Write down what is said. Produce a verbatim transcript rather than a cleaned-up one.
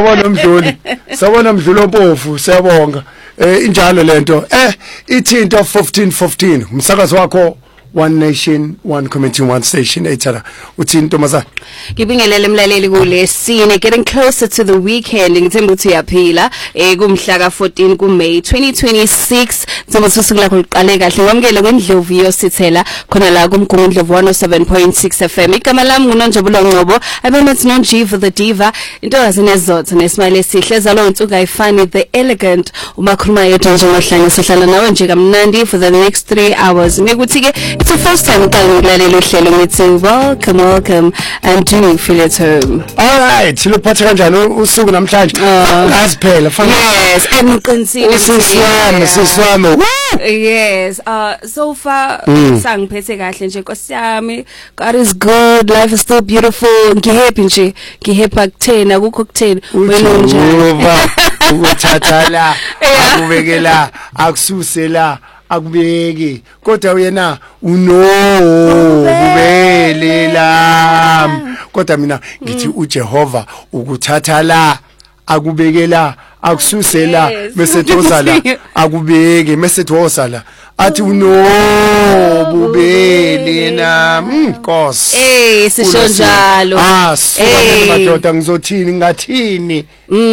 Sawubona Mdluli. Sawubona Mdluli Mpofu, siyabonga. Eh injalo lento. Eh ithinto fifteen fifteen. Umsakazo wakho One Nation, One Community, One Station. Ethana uthini Ntombazana? Ngibingelele mlaleli kulesine, getting closer to the weekend. Ngithemba ukuthi uyaphila. Eh kumhla ka fourteen ku May twenty twenty-six. Ngithemba ukuthi usuku lakho liqale kahle. Wamukele kwendlovu yosithela khona la kumgungundlovu one oh seven point six F M. Igama lami nguNonjabulo Ngcobo. Abemethi noNjiva the Diva. Intokazi nezotho nesmile esihle zalo nsuku ayifani the elegant. Uma khuluma yedwa nje ngohlanga sihlala nawe nje kamnandi for the next three hours. Ngikuthi ke it's the first time ukulalela uhlelo ngithi welcome welcome and do feel at home. All right, siluphatha kanjani usuku namhlanje? Asiphela fana. Yes, emqinisile siswami siswami. Yes, uh so far sangiphethe kahle nje Nkosi yami. God is good, life is still beautiful. Ngihappy nje, ngihappy akutheni akukho kutheni wena unjani? Ukuthatha la, akubeke la, akususe la. Akubeki kodwa uyena uno kubele la kodwa mina ngithi uJehova ukuthatha la akubekela akususela bese thoza la akubeke bese thoza la athi uno bubele na Nkosi eh sisho njalo ah sona madoda ngizothini ngathini